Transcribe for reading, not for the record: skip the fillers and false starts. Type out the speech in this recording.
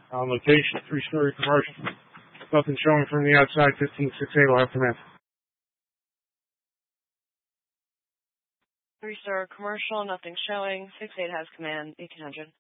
On location, 3-story commercial. Nothing showing from the outside. 15-6-8 will have command. 3-story commercial, nothing showing. 6-8 has command. 1800.